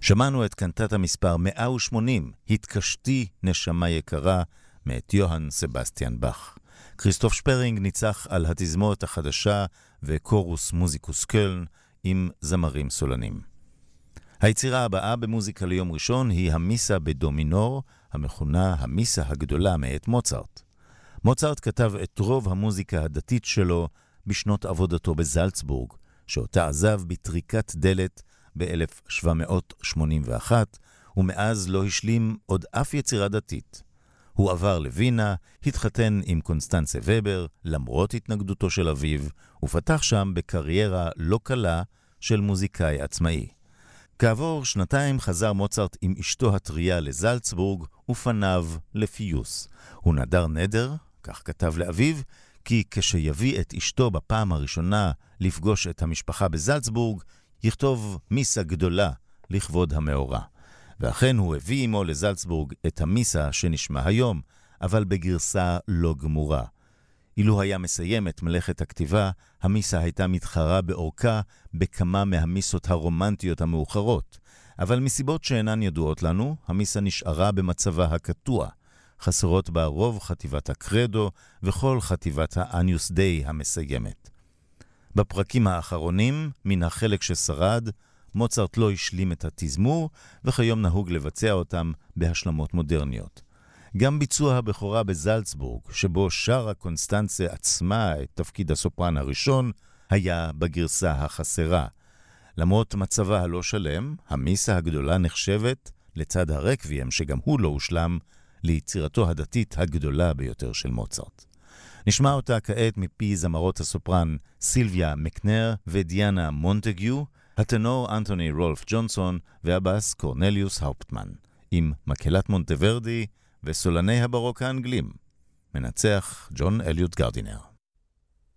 שמענו את קנטטה מספר 180, התקשתי נשמה יקרה, מאת יוהאן סבסטיאן באך. כריסטוף שפרינג ניצח על התזמורת החדשה וקורוס מוזיקוס קלן עם זמרים סולנים. היצירה הבאה במוזיקה ליום ראשון היא המיסה בדו מינור, המכונה המיסה הגדולה מאת מוצרט. מוצרט כתב את רוב המוזיקה הדתית שלו בשנות עבודתו בזלצבורג, שאותה עזב בטריקת דלת ב-1781, ומאז לא השלים עוד אף יצירה דתית. הוא עבר לווינה, התחתן עם קונסטנצה ובר, למרות התנגדותו של אביו, ופתח שם בקריירה לא קלה של מוזיקאי עצמאי. כעבור שנתיים חזר מוצרט עם אשתו הטריה לזלצבורג, ופניו לפיוס. הוא נדר נדר, כך כתב לאביו, כי כשיביא את אשתו בפעם הראשונה לפגוש את המשפחה בזלצבורג, יכתוב מיסה גדולה לכבוד המאורע. ואכן הוא הביא עמו לזלצבורג את המיסה שנשמע היום, אבל בגרסה לא גמורה. אילו היה מסיים את מלאכת הכתיבה, המיסה הייתה מתחרה באורכה בכמה מהמיסות הרומנטיות המאוחרות, אבל מסיבות שאינן ידועות לנו, המיסה נשארה במצבה הקטוע, חסרות בה רוב חטיבת הקרדו וכל חטיבת האניוס דיי המסיימת. בפרקים האחרונים, מן החלק ששרד, מוצרט לא השלים את התזמור, וכיום נהוג לבצע אותם בהשלמות מודרניות. גם ביצוע הבכורה בזלצבורג, שבו שרה קונסטנצה עצמה את תפקיד הסופרן הראשון, היה בגרסה החסרה. למרות מצבה הלא שלם, המיסה הגדולה נחשבת, לצד הרקוויאם שגם הוא לא הושלם, ליצירתו הדתית הגדולה ביותר של מוצרט. נשמע אותה כעת מפי זמרות הסופרן סילביה מקנר ודיאנה מונטגיו, הטנור אנטוני רולף ג'ונסון והבאס קורנליוס האופטמן, עם מקהלת מונטוורדי וסולני הברוק האנגלים. מנצח ג'ון אליוט גרדינר.